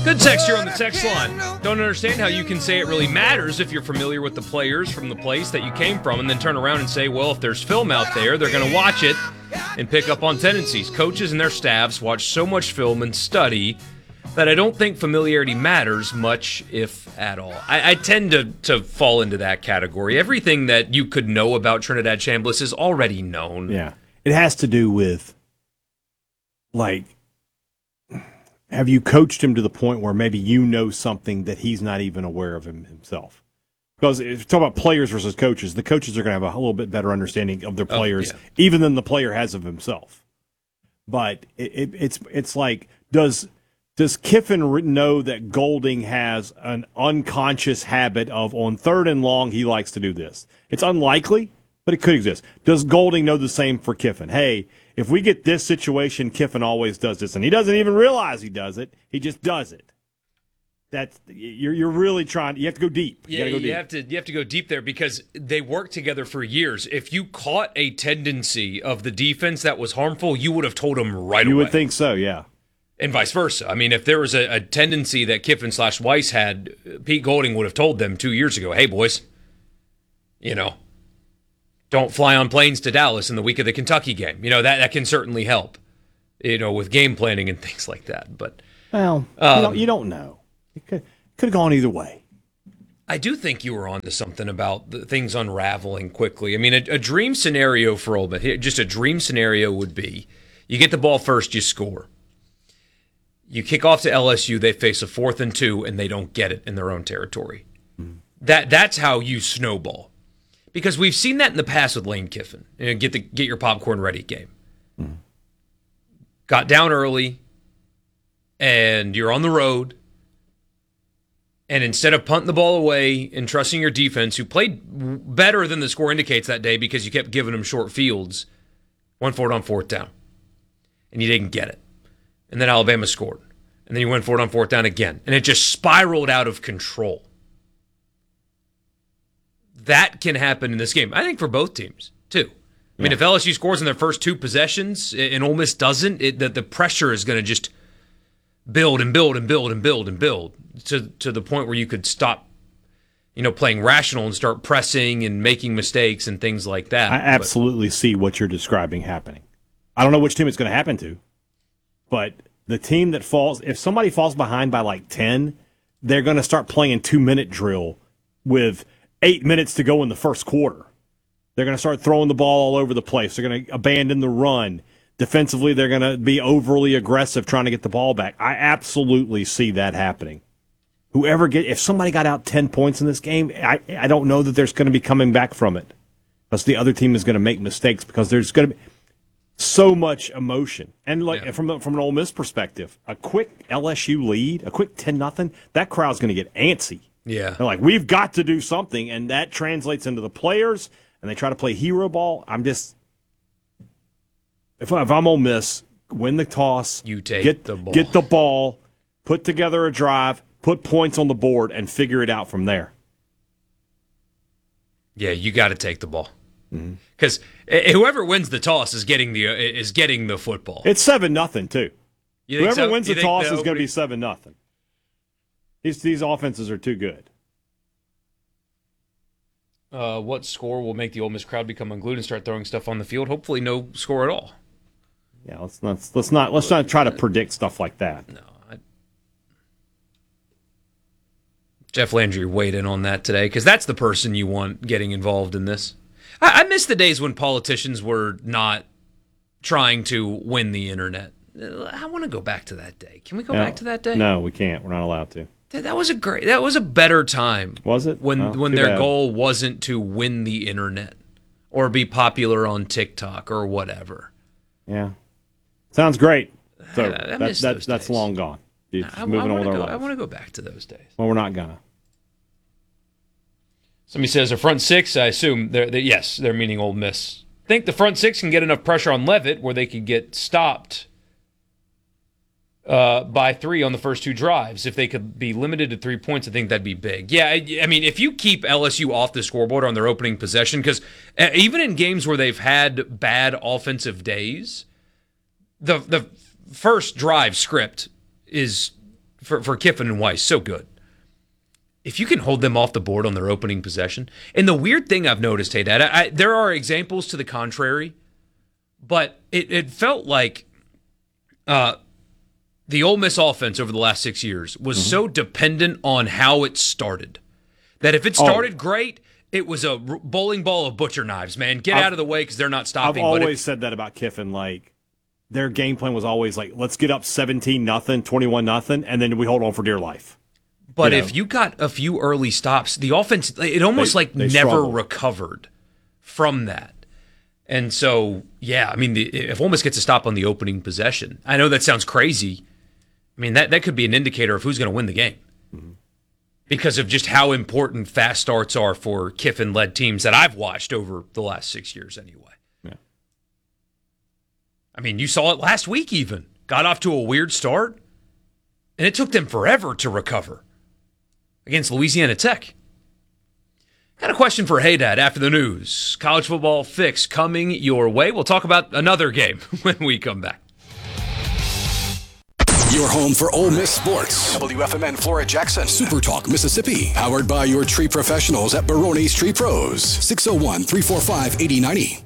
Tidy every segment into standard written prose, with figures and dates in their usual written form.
Good text here on the text line. Don't understand how you can say it really matters if you're familiar with the players from the place that you came from and then turn around and say, well, if there's film out there, they're going to watch it and pick up on tendencies. Coaches and their staffs watch so much film and study that I don't think familiarity matters much, if at all. I tend to fall into that category. Everything that you could know about Trinidad Chambliss is already known. Yeah. It has to do with, like, have you coached him to the point where maybe you know something that he's not even aware of himself? Because if you talk about players versus coaches, the coaches are going to have a little bit better understanding of their players, even than the player has of himself. But it's like, does Kiffin know that Golding has an unconscious habit of on 3rd and long he likes to do this? It's unlikely, but it could exist. Does Golding know the same for Kiffin? Hey, if we get this situation, Kiffin always does this, and he doesn't even realize he does it. He just does it. That's you're really trying. You have to go deep. You have to go deep there because they worked together for years. If you caught a tendency of the defense that was harmful, you would have told him right away. You would think so, yeah. And vice versa. I mean, if there was a tendency that Kiffin/Weiss had, Pete Golding would have told them 2 years ago, hey, boys, don't fly on planes to Dallas in the week of the Kentucky game. That can certainly help, with game planning and things like that. But you don't know. It could have gone either way. I do think you were onto something about things unraveling quickly. I mean, a dream scenario for Ole Miss, just a dream scenario would be you get the ball first, you score. You kick off to LSU, they face a 4th and 2, and they don't get it in their own territory. Mm. That's how you snowball. Because we've seen that in the past with Lane Kiffin. Get your popcorn ready game. Mm. Got down early, and you're on the road. And instead of punting the ball away and trusting your defense, who played better than the score indicates that day because you kept giving them short fields, went for it on 4th down. And you didn't get it. And then Alabama scored. And then you went for it on 4th down again. And it just spiraled out of control. That can happen in this game. I think for both teams, too. I mean, if LSU scores in their first 2 possessions and Ole Miss doesn't, the pressure is going to just build and build and build and build and build to the point where you could stop, playing rational and start pressing and making mistakes and things like that. I absolutely see what you're describing happening. I don't know which team it's going to happen to, but the team that falls, if somebody falls behind by like 10, they're going to start playing 2-minute drill with 8 minutes to go in the first quarter. They're going to start throwing the ball all over the place. They're going to abandon the run. Defensively, they're going to be overly aggressive trying to get the ball back. I absolutely see that happening. If somebody got out 10 points in this game, I don't know that there's going to be coming back from it. Because the other team is going to make mistakes because there's going to be so much emotion. And from an Ole Miss perspective, a quick LSU lead, a quick 10-0, that crowd's going to get antsy. Yeah. They're like, we've got to do something, and that translates into the players, and they try to play hero ball. If I'm Ole Miss, win the toss, get the ball, put together a drive, put points on the board, and figure it out from there. Yeah, you got to take the ball. Because whoever wins the toss is getting the football. It's 7-0 too. Whoever wins the toss is going to be 7-0. These offenses are too good. What score will make the Ole Miss crowd become unglued and start throwing stuff on the field? Hopefully, no score at all. Yeah, let's not try to predict stuff like that. No. Jeff Landry weighed in on that today because that's the person you want getting involved in this. I miss the days when politicians were not trying to win the internet. I want to go back to that day. Can we go back to that day? No, we can't. We're not allowed to. That was a better time. Was it? When their goal wasn't to win the internet or be popular on TikTok or whatever. Yeah. Sounds great. So that's long gone. I want to go back to those days. Well, we're not gonna. Somebody says a front 6. I assume they're meaning Ole Miss. Think the front 6 can get enough pressure on Leavitt where they could get stopped by 3 on the first 2 drives. If they could be limited to 3 points, I think that'd be big. Yeah, I mean, if you keep LSU off the scoreboard on their opening possession, because even in games where they've had bad offensive days, the first drive script is for Kiffin and Weiss, so good. If you can hold them off the board on their opening possession, and the weird thing I've noticed, hey, Dad, there are examples to the contrary, but it felt like the Ole Miss offense over the last 6 years was so dependent on how it started that if it started great, it was a bowling ball of butcher knives, man. Get out of the way because they're not stopping. I've always said that about Kiffin. Like, their game plan was always like, let's get up 17-0, 21-0, and then we hold on for dear life. But if you got a few early stops, the offense, it almost they never struggled. Recovered from that. And so, yeah, I mean, if Ole Miss gets a stop on the opening possession, I know that sounds crazy. I mean, that could be an indicator of who's going to win the game because of just how important fast starts are for Kiffin-led teams that I've watched over the last 6 years anyway. Yeah. I mean, you saw it last week even. Got off to a weird start, and it took them forever to recover against Louisiana Tech. Got a question for Hey Dad after the news. College football fix coming your way. We'll talk about another game when we come back. Your home for Ole Miss sports. WFMN Flora Jackson. Super Talk Mississippi. Powered by your tree professionals at Barone's Tree Pros. 601-345-8090.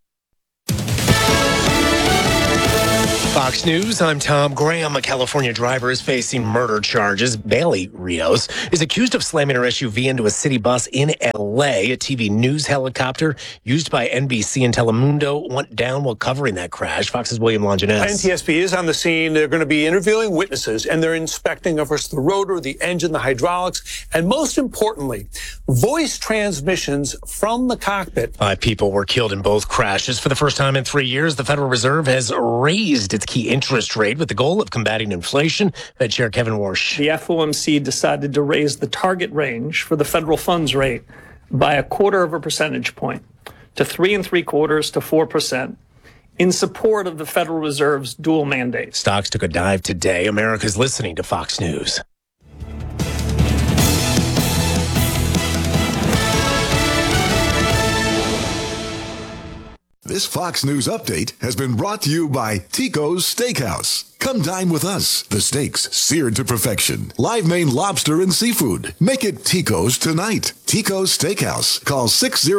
Fox News, I'm Tom Graham. A California driver is facing murder charges. Bailey Rios is accused of slamming her SUV into a city bus in L.A. A TV news helicopter used by NBC and Telemundo went down while covering that crash. Fox's William Longinus. NTSB is on the scene. They're going to be interviewing witnesses, and they're inspecting, of course, the rotor, the engine, the hydraulics, and most importantly, voice transmissions from the cockpit. 5 people were killed in both crashes. For the first time in 3 years, the Federal Reserve has raised its key interest rate with the goal of combating inflation. Fed Chair Kevin Warsh. The FOMC decided to raise the target range for the federal funds rate by 0.25 percentage point to 3 3/4 to 4% in support of the Federal Reserve's dual mandate. Stocks took a dive today. America's listening to Fox News. This Fox News update has been brought to you by Tico's Steakhouse. Come dine with us. The steaks seared to perfection. Live Maine lobster and seafood. Make it Tico's tonight. Tico's Steakhouse. Call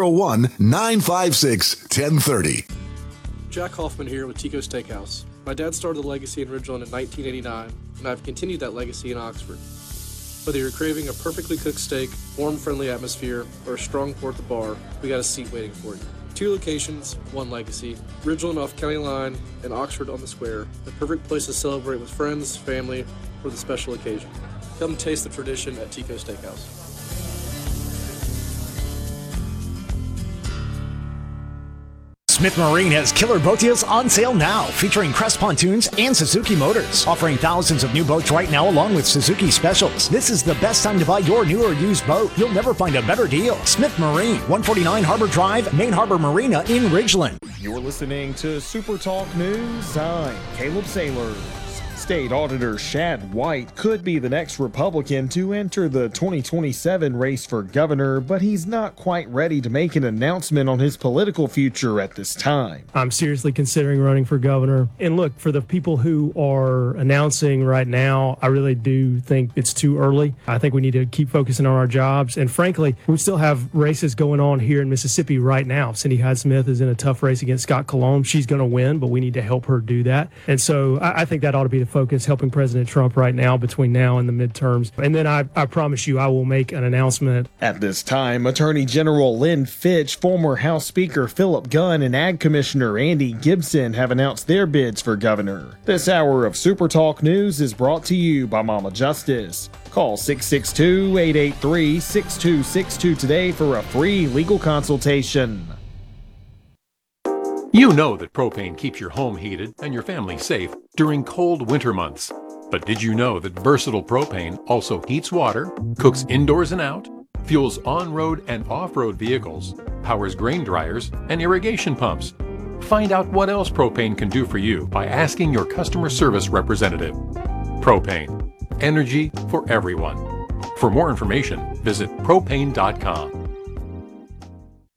601-956-1030. Jack Hoffman here with Tico's Steakhouse. My dad started the legacy in Ridgeland in 1989, and I've continued that legacy in Oxford. Whether you're craving a perfectly cooked steak, warm, friendly atmosphere, or a strong pour at the bar, we got a seat waiting for you. 2 locations, 1 legacy. Ridgeland off County Line and Oxford on the Square. The perfect place to celebrate with friends, family, or the special occasion. Come taste the tradition at Tico's Steakhouse. Smith Marine has killer boat deals on sale now, featuring Crest Pontoons and Suzuki Motors, offering thousands of new boats right now along with Suzuki specials. This is the best time to buy your new or used boat. You'll never find a better deal. Smith Marine, 149 Harbor Drive, Main Harbor Marina in Ridgeland. You're listening to Super Talk News. I'm Caleb Sailors. State Auditor Shad White could be the next Republican to enter the 2027 race for governor, but he's not quite ready to make an announcement on his political future at this time. I'm seriously considering running for governor. And look, for the people who are announcing right now, I really do think it's too early. I think we need to keep focusing on our jobs. And frankly, we still have races going on here in Mississippi right now. Cindy Hyde-Smith is in a tough race against Scott Cologne. She's going to win, but we need to help her do that. And so I think that ought to be the focus, helping President Trump right now between now and the midterms. And then I promise you I will make an announcement. At this time, Attorney General Lynn Fitch, former House Speaker Philip Gunn, and Ag Commissioner Andy Gibson have announced their bids for governor. This hour of Super Talk News is brought to you by Mama Justice. Call 662-883-6262 today for a free legal consultation. You know that propane keeps your home heated and your family safe during cold winter months. But did you know that Versatile Propane also heats water, cooks indoors and out, fuels on-road and off-road vehicles, powers grain dryers, and irrigation pumps? Find out what else propane can do for you by asking your customer service representative. Propane. Energy for everyone. For more information, visit propane.com.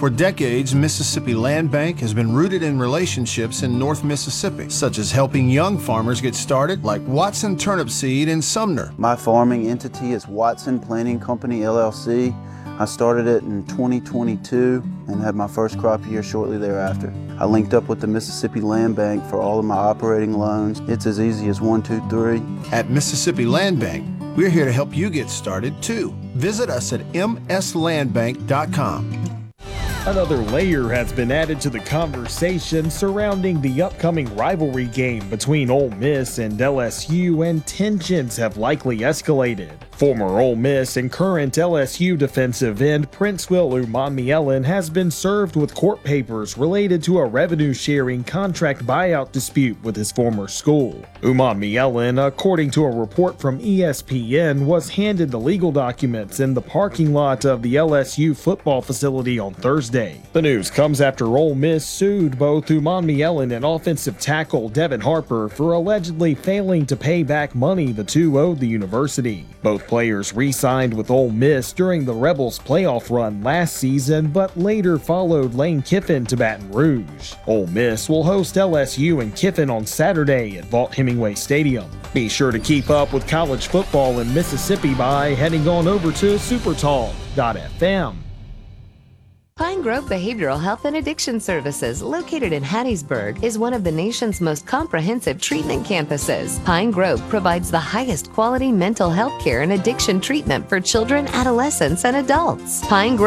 For decades, Mississippi Land Bank has been rooted in relationships in North Mississippi, such as helping young farmers get started, like Watson Turnip Seed in Sumner. My farming entity is Watson Planting Company, LLC. I started it in 2022 and had my first crop year shortly thereafter. I linked up with the Mississippi Land Bank for all of my operating loans. It's as easy as 1, 2, 3. At Mississippi Land Bank, we're here to help you get started too. Visit us at mslandbank.com. Another layer has been added to the conversation surrounding the upcoming rivalry game between Ole Miss and LSU, and tensions have likely escalated. Former Ole Miss and current LSU defensive end Princeville Umanmielen has been served with court papers related to a revenue-sharing contract buyout dispute with his former school. Umanmielen, according to a report from ESPN, was handed the legal documents in the parking lot of the LSU football facility on Thursday. The news comes after Ole Miss sued both Umanmielen and offensive tackle Devin Harper for allegedly failing to pay back money the two owed the university. Both players re-signed with Ole Miss during the Rebels' playoff run last season, but later followed Lane Kiffin to Baton Rouge. Ole Miss will host LSU and Kiffin on Saturday at Vaught Hemingway Stadium. Be sure to keep up with college football in Mississippi by heading on over to supertalk.fm. Pine Grove Behavioral Health and Addiction Services, located in Hattiesburg, is one of the nation's most comprehensive treatment campuses. Pine Grove provides the highest quality mental health care and addiction treatment for children, adolescents, and adults. Pine Grove